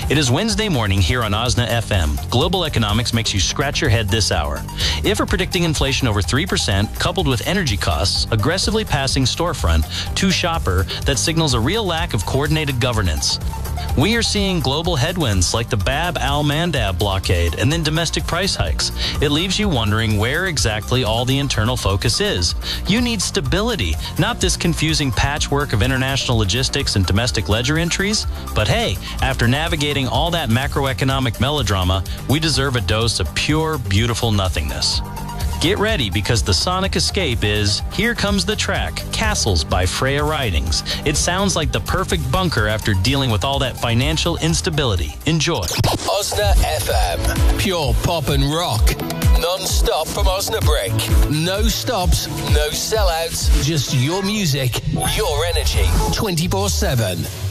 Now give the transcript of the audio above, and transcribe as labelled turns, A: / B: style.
A: It is Wednesday morning here on OSNA FM. Global economics makes you scratch your head this hour. If we're predicting inflation over 3%, coupled with energy costs, aggressively passing storefront to shopper, that signals a real lack of coordinated governance. We are seeing global headwinds like the Bab al-Mandab blockade and then domestic price hikes. It leaves you wondering where exactly all the internal focus is. You need stability, not this confusing patchwork of international logistics and domestic ledger entries. But hey, after navigating all that macroeconomic melodrama, we deserve a dose of pure, beautiful nothingness. Get ready, because the sonic escape is Here Comes the Track, Castles by Freya Ridings. It sounds like the perfect bunker after dealing with all that financial instability. Enjoy.
B: OSNA FM. Pure pop and rock. Non-stop from Osnabrück. No stops, no sellouts. Just your music, your energy. 24/7.